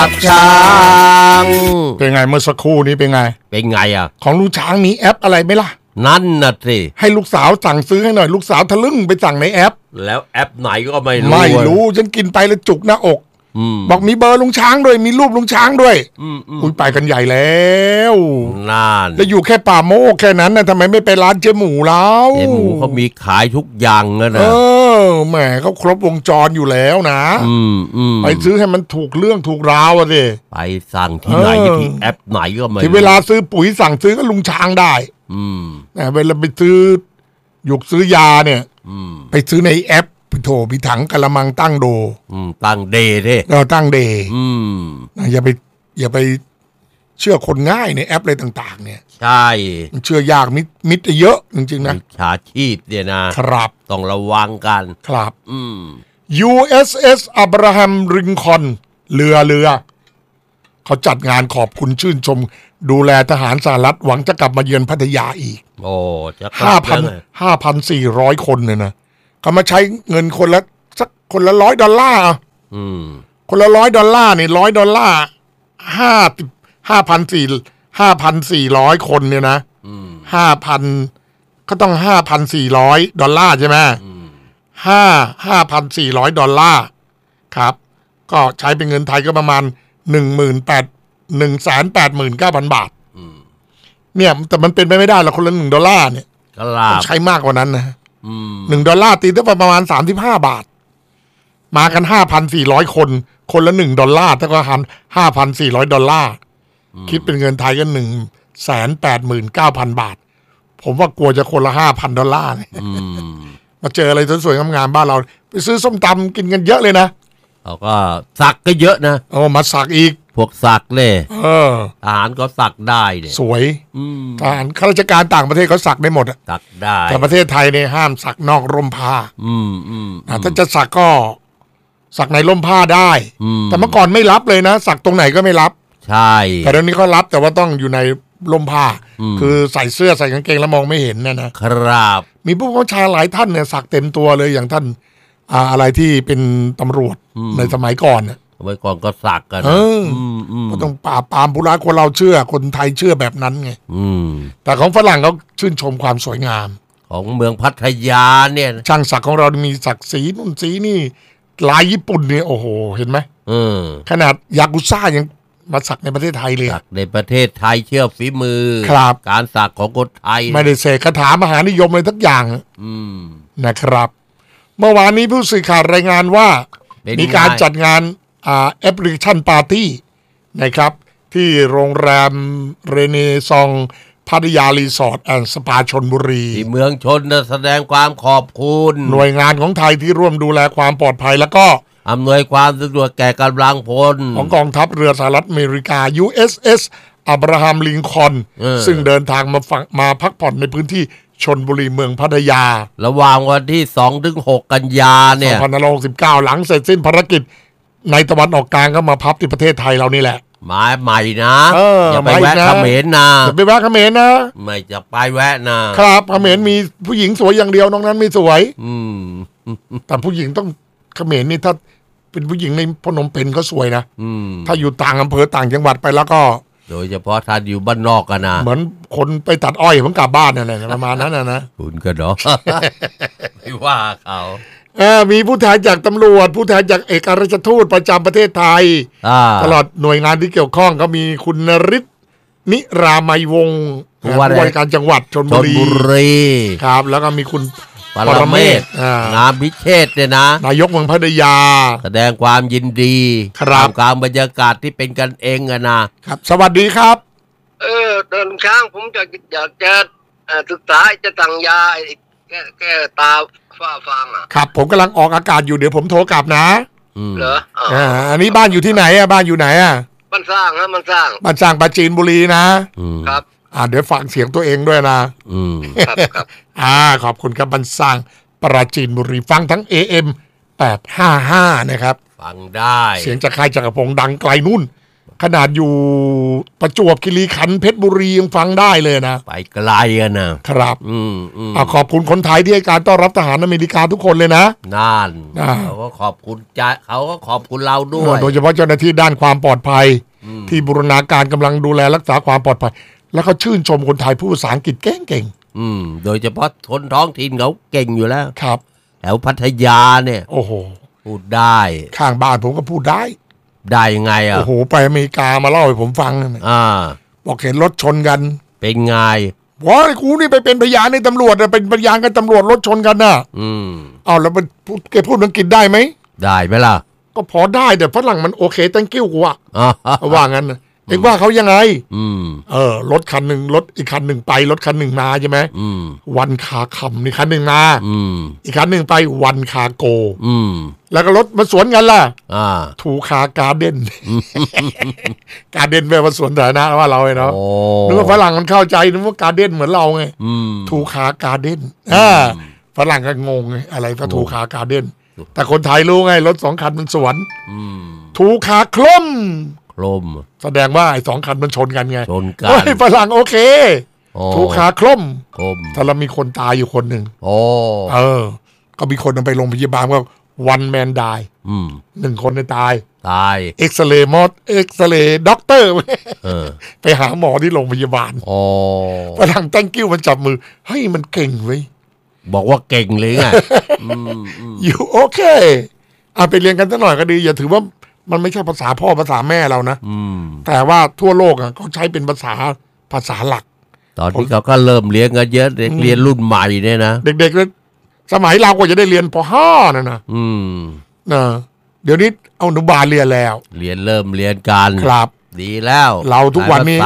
ช้างเป็นไงเมื่อสักครู่นี้เป็นไงอ่ะของลุงช้างมีแอปอะไรไหมล่ะนั่นน่ะสิให้ลูกสาวสั่งซื้อให้หน่อยลูกสาวทะลึ่งไปสั่งในแอปแล้วแอปไหนก็ไม่รู้ฉันกินไปแล้วจุกหน้าอกบอกมีเบอร์ลุงช้างด้วยมีรูปลุงช้างด้วยอุ้ยไปกันใหญ่แล้วนั่นแล้วอยู่แค่ป่าโมกแค่นั้นนะทำไมไม่ไปร้านเจ๊หมูแล้วเจ๊หมูเขามีขายทุกอย่างนะแหมเขาครบวงจรอยู่แล้วนะไปซื้อให้มันถูกเรื่องถูกราวอ่ะสิไปสั่งที่ไหนที่แอปไหนก็ไม่ที่เวลาซื้อปุ๋ยสั่งซื้อก็ลุงช้างได้แต่เวลาไปซื้อหยุกซื้อยาเนี่ยไปซื้อในแอปโถพี่ถังกะละมังตั้งโดตั้งเดย์เราตั้งเดย์อย่าไปเชื่อคนง่ายในแอปอะไรต่างๆเนี่ยใช่มันเชื่อยากมิดเยอะจริงๆนะมิจฉาชีพเนี่ยนะครับต้องระวังกันครับUSS อับราฮัมลินคอล์นเรือเขาจัดงานขอบคุณชื่นชมดูแลทหารสหรัฐหวังจะกลับมาเยือนพัทยาอีกจะ 5,400 คนเนี่ยนะเขามาใช้เงินคนละ$100คนละ$100นี่$5,400 คนเนี่ยนะ5,000ก็ต้อง$5,400ใช่ไหม$5,400ครับก็ใช้เป็นเงินไทยก็ประมาณ189,000 บาทเนี่ยแต่มันเป็นไปไม่ได้หรอกคนละ$1เนี่ยใช้มากกว่านั้นนะ$1ตีได้ประมาณ35 บาทมากัน5,400 คนละ$1ถ้าก็หัน$5,400คิดเป็นเงินไทยก็189,000 บาทผมว่ากลัวจะคนละ$5,000เนี่ยมาเจออะไรสวยๆงามๆบ้านเราไปซื้อส้มตำกินกันเยอะเลยนะเขาก็สักก็เยอะนะมาสักอีกพวกสักเลยทหารก็สักได้เนี่ยสวยทหารข้าราชการต่างประเทศเขาสักได้หมดสักได้แต่ประเทศไทยเนี่ยห้ามสักนอกร่มผ้าถ้าจะสักก็สักในร่มผ้าได้แต่เมื่อก่อนไม่รับเลยนะสักตรงไหนก็ไม่รับใช่แต่เดี๋ยวนี้เขารับแต่ว่าต้องอยู่ในร่มผ้าคือใส่เสื้อใส่กางเกงแล้วมองไม่เห็นนะครับมีผู้บัญชาหลายท่านเนี่ยสักเต็มตัวเลยอย่างท่านอะไรที่เป็นตำรวจในสมัยก่อนก็สักกันก็ต้องปราบปรามผู้ร้ายคนเราเชื่อคนไทยเชื่อแบบนั้นไงแต่ของฝรั่งเขาชื่นชมความสวยงามของเมืองพัทยาเนี่ยช่างสักของเรามีสักสีนู่นสีนี่ลายญี่ปุ่นเนี่ยโอ้โหเห็นไหมขนาดยากุซ่ายังมาสักในประเทศไทยเลยในประเทศไทยเชื่อฝีมือการสักของคนไทยไม่ได้เสกคาถามหานิยมเลยทุกอย่างนะครับเมื่อวานนี้ผู้สื่อข่าวรายงานว่ามีการจัดงานแอปพลิเคชันปาร์ตี้นะครับที่โรงแรมเรเนซองพัทยารีสอร์ทแอนด์สปาชลบุรีที่เมืองชนแสดงความขอบคุณหน่วยงานของไทยที่ร่วมดูแลความปลอดภัยแล้วก็อำนวยความสะดวกแก่กำลังพลของกองทัพเรือสหรัฐอเมริกา USS อับราฮัมลินคอล์นซึ่งเดินทางมาพักผ่อนในพื้นที่ชลบุรีเมืองพัทยาระหว่างวันที่2-6 กันยาเนี่ย 2569หลังเสร็จสิ้นภารกิจในตะวันออกกลางก็มาพักที่ประเทศไทยเรานี่แหละหมายใหม่นะอย่าไปแวะเขมรนะอย่าไปแวะเขมรนะไม่จะไปแวะนะครับเขมรมีผู้หญิงสวยอย่างเดียวนอกนั้นไม่สวยแต่ผู้หญิงต้องเขมรนี่ถ้าเป็นผู้หญิงในพนมเปญก็สวยนะถ้าอยู่ต่างอำเภอต่างจังหวัดไปแล้วก็โดยเฉพาะท่านอยู่บ้านนอกกันนะเหมือนคนไปตัดอ้อยผมกลับบ้านนั่นแหละประมาณนั้นนะคุณก็เนาะไม่ว่าเขามีผู้แทนจากตำรวจผู้แทนจากเอกอัครราชทูตประจำประเทศไทยตลอดหน่วยงานที่เกี่ยวข้องก็มีคุณนฤทธิ์นิรามัยวงศ์ผู้ว่าราชการจังหวัดชลบุรีครับแล้วก็มีคุณปรเมศงามพิเชษเนี่ยนะนายกเมืองพัทยาแสดงความยินดีท่ามกลางบรรยากาศที่เป็นกันเองนะครับสวัสดีครับเดินช้างผมอยากจะศึกษาจะสั่งยาแก้ตาฝ้าฟางครับผมกำลังออกอากาศอยู่เดี๋ยวผมโทรกลับนะเหรออันนี้บ้านอยู่ที่ไหนบ้านอยู่ไหนบ้านสร้างบ้านสร้างปราจีนบุรีนะครับเดี๋ยวฟังเสียงตัวเองด้วยนะครับขอบคุณครับบ้านสร้างปราจีนบุรีฟังทั้ง AM 855นะครับฟังได้เสียงจากค่ายจักรพงศ์ดังไกลนู่นขนาดอยู่ประจวบคีรีขันธ์เพชรบุรียังฟังได้เลยนะไปไกลกันนะครับขอบคุณคนไทยที่ให้การต้อนรับทหารอเมริกาทุกคนเลยนะนั่นเขาก็ขอบคุณเขาก็ขอบคุณเราด้วยโดยเฉพาะเจ้าหน้าที่ด้านความปลอดภัยที่บูรณาการกำลังดูแลรักษาความปลอดภัยแล้วเขาชื่นชมคนไทยพูดภาษาอังกฤษเก่งโดยเฉพาะคนท้องถิ่นเขาเก่งอยู่แล้วครับแถวพัทยาเนี่ยโอ้โหพูดได้ข้างบ้านผมก็พูดได้ยังไงโอ้โหไปอเมริกามาเล่าให้ผมฟังนะบอกเห็นรถชนกันเป็นไงว้ากูนี่ไปเป็นพยานในตำรวจเป็นพยานกันตำรวจรถชนกันน่ะเอาแล้วมันแกพูดอังกฤษได้ไหมได้ไหมล่ะก็พอได้แต่ฝรั่งมันโอเคthank you กูอะว่างั้นเอ็งว่าเขายังไงรถคันหนึ่งรถอีกคันหนึ่งไปรถคันหนึ่งมาใช่ไหมวันคาคำนี่คันหนึ่งมาอีกคันหนึ่งไปวันคาโกแล้วก็รถมาสวนกันล่ะทูคาการ์เด้นการ์เด้นแปลว่าสวนสาธารณะว่าเราเนาะนึกว่าฝรั่งมันเข้าใจนึกว่าการ์เด้นเหมือนเราไงทูคาการ์เด้นฝรั่งก็งงไงอะไรก็ทูคาการ์เด้นแต่คนไทยรู้ไงรถสองคันมันสวนทูคาคล่มแสดงว่าไอ้สองคันมันชนกันไงชนกันฝรั่งโอเคทูคาคล่มถ้าเรามีคนตายอยู่คนหนึ่งก็มีคนนำไปโรงพยาบาลว่าone man die 1 คนตายเอ็กซเรย์เอ็กซเรย์ด็อกเตอร์ไปหาหมอที่โรงพยาบาลฝรั่งตั้งกิ้วมันจับมือเฮ้ยมันเก่งเว้ยบอกว่าเก่งเลยไงอยู่โอเคไปเรียนกันสักหน่อยก็ดีอย่าถือว่ามันไม่ใช่ภาษาพ่อภาษาแม่เรานะแต่ว่าทั่วโลกเขาใช้เป็นภาษาหลักตอนนี้เขาก็เริ่มเรียนกันเยอะเด็กเรียนรุ่นใหม่เนี่ยนะเด็กๆสมัยเราก็จะได้เรียนป.5นะเดี๋ยวนี้เอาอนุบาลเรียนแล้วเริ่มเรียนกันครับดีแล้วเราทุกวันนี้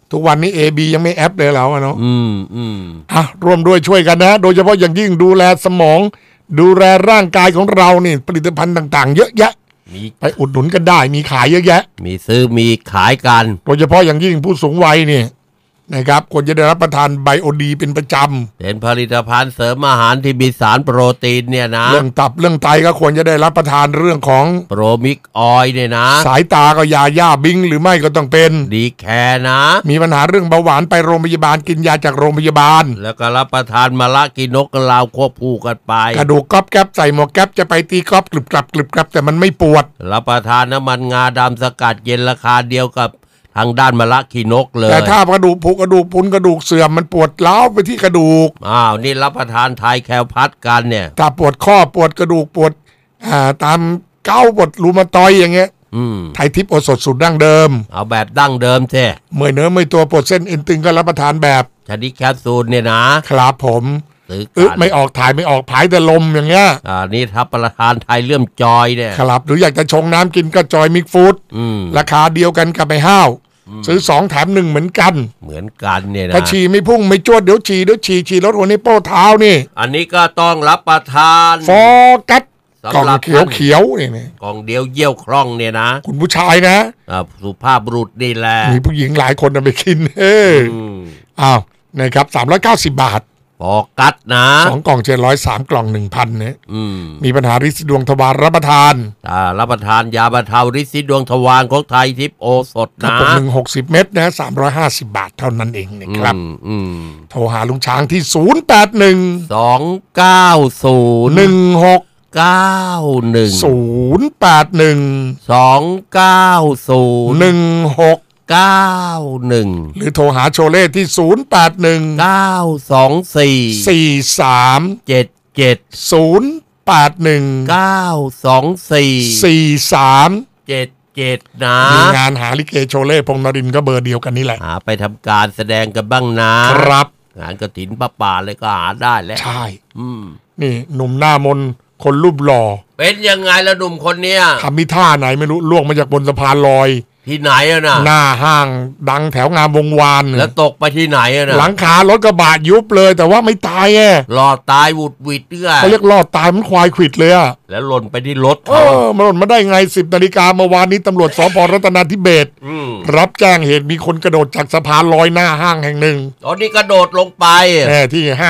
AB ยังไม่แอปเลยเราเนาะร่วมด้วยช่วยกันนะโดยเฉพาะอย่างยิ่งดูแลสมองดูแลร่างกายของเรานี่ผลิตภัณฑ์ต่างๆเยอะแยะไปอุดหนุนกันได้มีขายเยอะแยะมีซื้อมีขายกันโดยเฉพาะอย่างยิ่งผู้สูงวัยนี่นะครับควรจะได้รับประทานไบโอดีเป็นประจำเป็นผลิตภัณฑ์เสริมอาหารที่มีสารโปรตีนเนี่ยนะเรื่องตับเรื่องไตก็ควรจะได้รับประทานเรื่องของโปรมิกออยเนี่ยนะสายตาก็ยาย่าบิงหรือไม่ก็ต้องเป็นดีแคร์นะมีปัญหาเรื่องเบาหวานไปโรงพยาบาลกินยาจากโรงพยาบาลแล้วก็รับประทานมะละกินนกกระลาวควบคู่กันไปกระดูกก๊อบแก๊บใส่หมวกแก๊บจะไปตีก๊อบกรึบกรับแต่มันไม่ปวดรับประทานน้ำมันงาดำสกัดเย็นราคาเดียวกับทางด้านมะละขี้นกเลยแต่ถ้ากระดูกผุกระดูกพุนกระดูกเสื่อมมันปวดร้าวไปที่กระดูกนี่รับประทานไทยแคลพัดกันเนี่ยถ้าปวดข้อปวดกระดูกปวดตามเก้าปวดรูมาตอยอย่างเงี้ยไทยทิพย์โอสถสูตรดั้งเดิมเอาแบบดั้งเดิมใช่เมื่อยเนื้อเมื่อยตัวปวดเส้นเอ็นตึงก็รับประทานแบบชนิดแคปซูลเนี่ยนะครับผมไม่ออกถ่ายไม่ออกผายแต่ลมอย่างเงี้ยนี่ทับประทานไทยเลื่อมจอยเนี่ยครับหรืออยากจะชงน้ำกินก็จอยมิกฟู้ดราคาเดียวกันกับไปห้าวซื้อ2 แถม 1เหมือนกันเนี่ยนะถ้าฉี่ไม่พุ่งไม่จวดเดี๋ยวฉี่รถหัวในโป้เท้านี่อันนี้ก็ต้องรับประทานฟอกัสกล่องเขียวนี่กล่องเดียวเยี่ยวคล่องเนี่ยนะคุณผู้ชายนะสุภาพบุรุษนี่แหละมีผู้หญิงหลายคนไปกินนะครับ390 บาทฟอกัสนะ 2 กล่อง700 3 กล่อง 1,000 เนี่ยมีปัญหาริดสีดวงทวารรับประทานรับประทานยาบรรเทาริดสีดวงทวารของไทยทิพย์โอสถนะกระปุกหนึ่ง60 เม็ดนะ350 บาทเท่านั้นเองนะครับโทรหาลุงช้างที่081 290 16 91 081 290 16 91 หรือโทรหาโชเล่ที่081 924 4377 081 924 4377นะมีงานหาลิเกโชเล่พงษ์นรินทร์ก็เบอร์เดียวกันนี่แหละหาไปทำการแสดงกันบ้างนะครับงานกฐินป่าเลยก็หาได้แล้วใช่นี่หนุ่มหน้ามนคนรูปหล่อเป็นยังไงละหนุ่มคนเนี้ยทำมิท่าไหนไม่รู้ล่วงมาจากบนสะพานลอยที่ไหนอะนะหน้าห้างดังแถวงามวงวานแล้วตกไปที่ไหนอะนะหลังคารถกระบะยุบเลยแต่ว่าไม่ตายไงรอดตายวุดวิดเขาเรียกรอดตายมันควายขวิดเลยอะแล้วหล่นไปที่รถมันหล่นมาได้ไง10 นาฬิกาเมื่อวานนี้ตำรวจสภ.รัตนาธิเบศรรับแจ้งเหตุมีคนกระโดดจากสะพานลอยหน้าห้างแห่งหนึ่งตอนนี้กระโดดลงไปที่ห้าง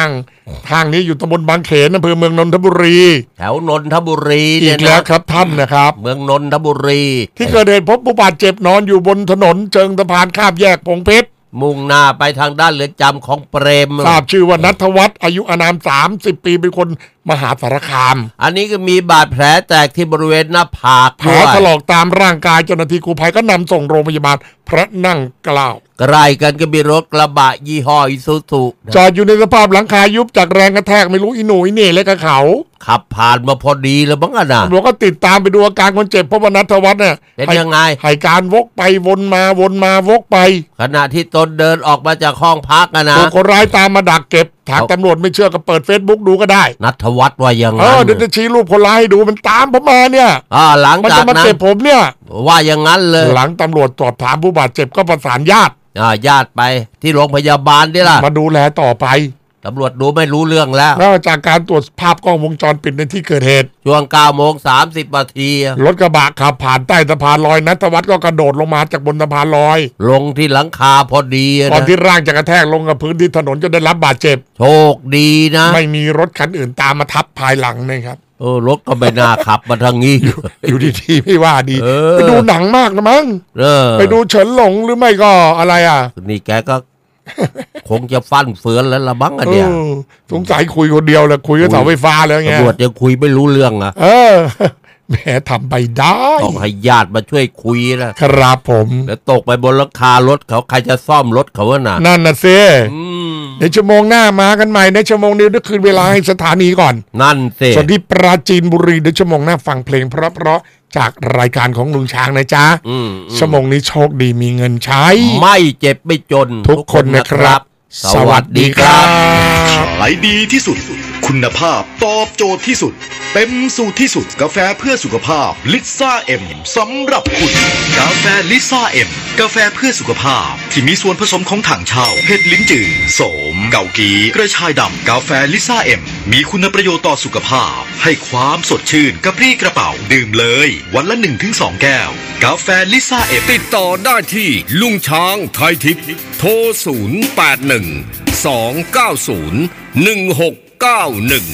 ห้างนี้อยู่ตำบลบางเขนอำเภอเมืองนนทบุรีแถวนนทบุรีอีกแล้วครับท่านนะครับเมืองนนทบุรีที่เกิดเหตุพบผู้บาดเจ็บนอนอยู่บนถนนเชิงสะพานข้ามแยกพงเพชรมุ่งหน้าไปทางด้านเรือนจำของเปรมทราบชื่อว่าณัฐวัฒน์อายุอานาม30 ปีเป็นคนมหาสารคามอันนี้ก็มีบาดแผลแตกที่บริเวณหน้าผากแผลถลอกตามร่างกายเจ้าหน้าที่กู้ภัยก็นำส่งโรงพยาบาลพระนั่งเกล้าใกล้กันก็มีรถกระบะยี่ห้ออิซูซุจอดอยู่ในสภาพหลังคายุบจากแรงกระแทกไม่รู้อีหนูอีเหน่และกระเขาขับผ่านมาพอดีแล้วบ้างนะตำรวจก็ติดตามไปดูอาการคนเจ็บเพราะว่าณัฐวัฒน์เนี่ยเป็นยังไงให้การวกไปวนมาวกไปขณะที่ตนเดินออกมาจากห้องพักนะถูกคนร้ายตามมาดักเก็บทางตำรวจไม่เชื่อก็เปิด Facebook ดูก็ได้ณัฐวัฒน์ว่ายังไงเดี๋ยวจะชี้รูปคนร้ายให้ดูมันตามผมมาเนี่ยหลังจากนั้นมันจะมาเก็บผมเนี่ยว่าอย่างนั้นเลยหลังตำรวจสอบถามผู้บาดเจ็บก็ประสานญาติไปที่โรงพยาบาลนี่ล่ะมาดูแลต่อไปตำรวจดูไม่รู้เรื่องแล้วจากการตรวจภาพกล้องวงจรปิดในที่เกิดเหตุช่วง 9:30 นาทีรถกระบะขับผ่านใต้สะพานลอยณัฐวัฒน์ก็กระโดดลงมาจากบนสะพานลอยลงที่หลังคาพอดีก่อนที่ร่างจะกระแทกลงกับพื้นที่ถนนจนได้รับบาดเจ็บโชคดีนะไม่มีรถคันอื่นตามมาทับภายหลังนะครับรถก็ไม่น่าขับมาทางนี้อยู่ดีๆไม่ว่าดีไปดูหนังมากนะมั้งไปดูเฉินหลงหรือไม่ก็อะไรนี่แกก็คงจะฟั่นเฟือนแล้วละบ้างอันเนี้ยสงสัยคุยคนเดียวแหละคุยกับเสาไฟฟ้าแล้วไงตำรวจยังคุยไม่รู้เรื่องแหมทำไปได้ต้องให้ญาติมาช่วยคุยนะครับผมแล้วตกไปบนหลังคารถเขาใครจะซ่อมรถเขาน่ะนั่นน่ะสิในชั่วโมงหน้ามากันใหม่ในชั่วโมงนี้ก็คืนเวลาให้สถานีก่อนนั่นสิส่วนที่ปราจีนบุรีในชั่วโมงหน้าฟังเพลงเพราะจากรายการของลุงช้างนะจ๊ะชั่วโมงนี้โชคดีมีเงินใช้ไม่เจ็บไม่จนทุกคนนะครับสวัสดีครับขายดีที่สุดคุณภาพตอบโจทย์ที่สุดเต็มสูตรที่สุดกาแฟเพื่อสุขภาพลิซ่าเอ็มสำหรับคุณกาแฟลิซ่าเอ็มกาแฟเพื่อสุขภาพที่มีส่วนผสมของถังเช่าเห็ดลิ้นจือโสมเกากีกระชายดำกาแฟลิซ่าเอ็มมีคุณประโยชน์ต่อสุขภาพให้ความสดชื่นกระปรี้กระเป๋าดื่มเลยวันละ 1-2 แก้วกาแฟลิซ่าเอ็มติดต่อได้ที่ลุงช้างไทยทิพย์โทร081-290-1691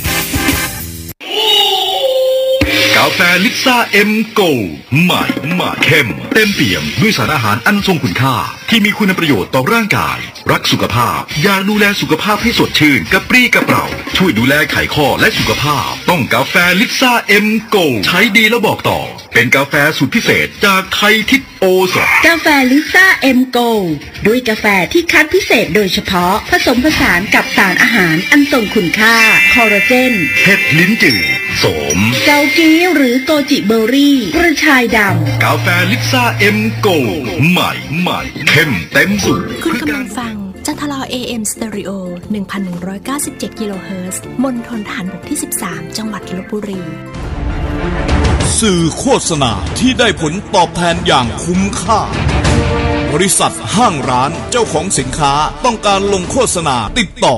กาแฟลิซ่าเอ็มโกใหม่เข้มเต็มเปี่ยมด้วยสารอาหารอันทรงคุณค่าที่มีคุณประโยชน์ต่อร่างกายรักสุขภาพอยากดูแลสุขภาพให้สดชื่นกระปรี้กระเปร่าช่วยดูแลไขข้อและสุขภาพต้องกาแฟลิซ่าเอ็มโกใช้ดีแล้วบอกต่อเป็นกาแฟสูตรพิเศษจากไทยทิพย์โอสถกาแฟลิซ่าเอ็มโกด้วยกาแฟที่คัดพิเศษโดยเฉพาะผสมผสานกับสารอาหารอันทรงคุณค่าคอลลาเจนเห็ดลิ้นจือโสมเกากีหรือโกจิเบอร์รี่กระชายดำกาแฟลิซ่าเอ็มโกใหม่เข้มเต็มสูตรคุณกำลังฟังจัทลอ AM Stereo 1197 กิโลเฮิรตซ์มณฑลทหารบกที่ 13 จังหวัดลพบุรีสื่อโฆษณาที่ได้ผลตอบแทนอย่างคุ้มค่าบริษัทห้างร้านเจ้าของสินค้าต้องการลงโฆษณาติดต่อ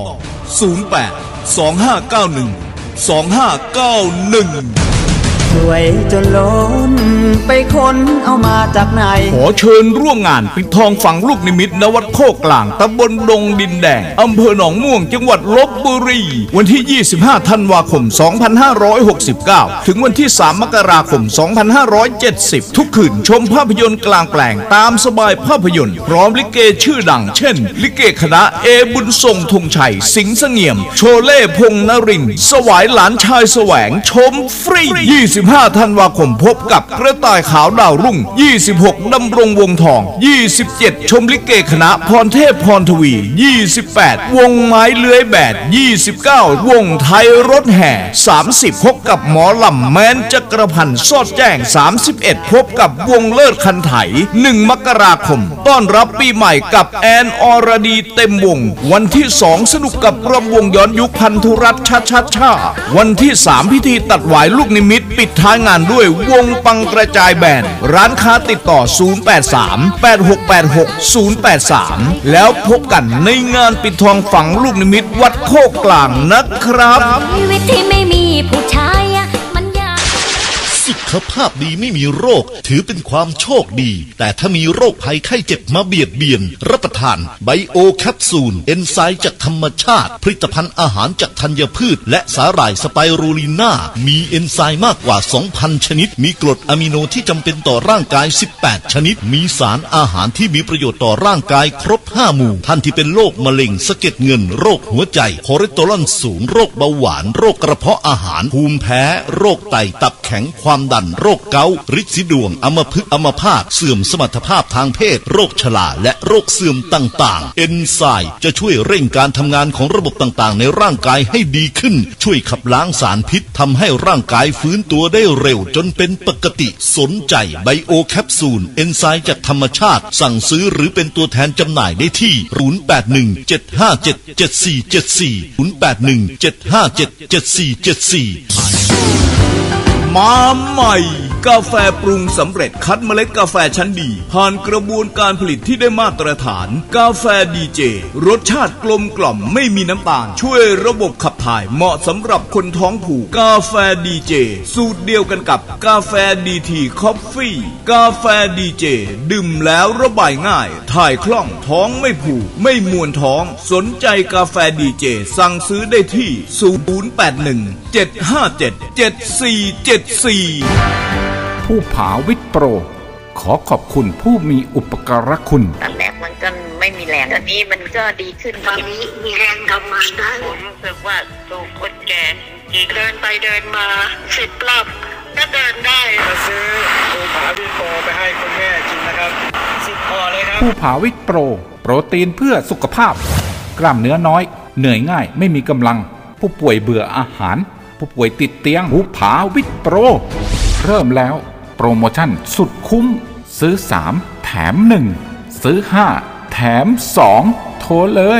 08-2591-2591 สวยจนล้นไปค้นเอามาจากไหนขอเชิญร่วมงานปิดทองฝังลูกนิมิตณวัดโคกลางตำบลดงดินแดงอำเภอหนองม่วงจังหวัดลพบุรีวันที่25ธันวาคม2569ถึงวันที่3มกราคม2570ทุกคืนชมภาพยนตร์กลางแปลงตามสบายภาพยนตร์พร้อมลิเกชื่อดังเช่นลิเกคณะเอบุญทรงธงชัยสิงห์เสงี่ยมโชเล่พงษ์นรินทร์สวายหลานชายแสวงชมฟรี25ธันวาคมพบกับกระต่ายขาวดาวรุ่ง26ดำรงวงทอง27ชมลิเกคณะพรเทพพรทวี28วงไม้เลื้อยแบด29วงไทยรถแห่30พบกับหมอลำแมนจักรพันธ์สอดแจ้ง31พบกับวงเลิศคันไถ1มกราคมต้อนรับปีใหม่กับแอนอรดีเต็มวงวันที่2สนุกกับรำวงย้อนยุคพันธุรัตน์ชัดวันที่3พิธีตัดหวายลูกนิมิตปิดท้ายงานด้วยวงปังกระจายแบนด์ร้านค้าติดต่อ083-8686-083แล้วพบกันในงานปิดทองฝังลูกนิมิตวัดโคกกลางนะครับชีวิตที่ไม่มีผู้ชายมันยากสุขภาพดีไม่มีโรคถือเป็นความโชคดีแต่ถ้ามีโรคภัยไข้เจ็บมาเบียดเบียนรับประทานไบโอแคปซูลเอนไซม์จากธรรมชาติผลิตภัณฑ์อาหารจากธัญพืชและสาหร่ายสไปรูลิน่ามีเอนไซม์มากกว่า 2,000 ชนิดมีกรดอะมิโนที่จำเป็นต่อร่างกาย18ชนิดมีสารอาหารที่มีประโยชน์ต่อร่างกายครบ5หมู่ท่านที่เป็นโรคมะเร็งสะเก็ดเงินโรคหัวใจคอเลสเตอรอลสูงโรคเบาหวานโรคกระเพาะอาหารภูมิแพ้โรคไตตับแข็งความดันโรคเกาต์ฤทธิ์สีดวงอัมพฤกษ์อัมพาตเสื่อมสมรรถภาพทางเพศโรคชราและโรคเสื่อมต่างๆเอนไซม์จะช่วยเร่งการทำงานของระบบต่างๆในร่างกายให้ดีขึ้นช่วยขับล้างสารพิษทำให้ร่างกายฟื้นตัวได้เร็วจนเป็นปกติสนใจไบโอแคปซูลเอนไซม์จากธรรมชาติสั่งซื้อหรือเป็นตัวแทนจำหน่ายได้ที่0817577474 มาใหม่กาแฟปรุงสำเร็จคัดเมล็ดกาแฟชั้นดีผ่านกระบวนการผลิตที่ได้มาตรฐานกาแฟดีเจรสชาติกลมกล่อมไม่มีน้ำตาลช่วยระบบขับถ่ายเหมาะสำหรับคนท้องผูกกาแฟดีเจสูตรเดียวกันกับกาแฟดีทีคอฟฟี่กาแฟดีเจดื่มแล้วระบายง่ายถ่ายคล่องท้องไม่ผูกไม่มวนท้องสนใจกาแฟดีเจสั่งซื้อได้ที่0817577474 ผู้ผาวิทย์โปรขอขอบคุณผู้มีอุปการะคุณตอนแรกมันก็ไม่มีแรงตอนนี้มันก็ดีขึ้นตอนนี้มีแรงทำงานได้ผมรู้สึกว่าสู้คนแก่เดินไปเดินมา10 รอบก็เดินได้มาซื้อผู้ผาวิทย์โปรไปให้คุณแม่กินนะครับ10 พอเลยครับผู้ผาวิทย์โปรโปรตีนเพื่อสุขภาพกล้ามเนื้อน้อยเหนื่อยง่ายไม่มีกำลังผู้ป่วยเบื่ออาหารผู้ป่วยติดเตียงผู้ผาวิทย์โปรเริ่มแล้วโปรโมชั่นสุดคุ้มซื้อ3แถม1ซื้อ5แถม2โทรเลย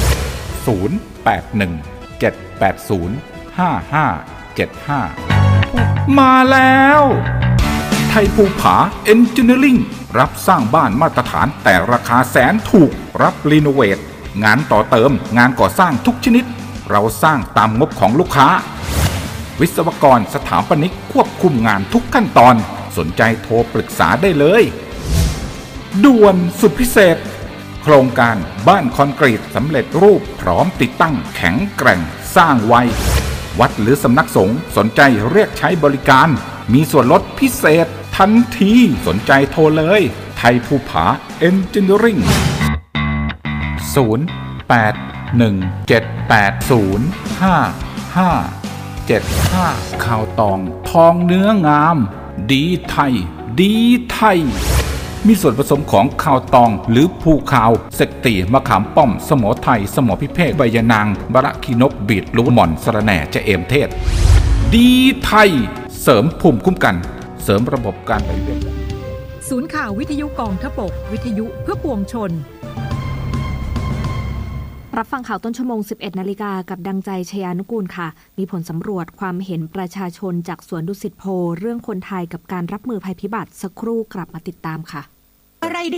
0817805575มาแล้วไทยภูผาเอนจิเนียริ่งรับสร้างบ้านมาตรฐานแต่ราคาแสนถูกรับรีโนเวทงานต่อเติมงานก่อสร้างทุกชนิดเราสร้างตามงบของลูกค้าวิศวกรสถาปนิกควบคุมงานทุกขั้นตอนสนใจโทรปรึกษาได้เลยด่วนสุดพิเศษโครงการบ้านคอนกรีตสำเร็จรูปพร้อมติดตั้งแข็งแกร่งสร้างไววัดหรือสำนักสงฆ์สนใจเรียกใช้บริการมีส่วนลดพิเศษทันทีสนใจโทรเลยไทยภูผาเอนจิเนียริ่ง0817805575ข่าวตองทองเนื้องามดีไทยดีไทยมีส่วนผสมของข้าวตองหรือภูขาวเสกตีมะขามป้อมสมอไทยสมอพิเภกใบยะนางบะระขีนกบีดลูกหม่อนสะระแหน่จะเอมเทศดีไทยเสริมภูมิคุ้มกันเสริมระบบการไหลเวียนศูนย์ข่าววิทยุกองทพบกวิทยุเพื่อปวงชนรับฟังข่าวต้นชั่วโมง 11 นาฬิกากับดังใจชยานุกูลค่ะมีผลสำรวจความเห็นประชาชนจากสวนดุสิตโพเรื่องคนไทยกับการรับมือภัยพิบัติสักครู่กลับมาติดตามค่ะอะไร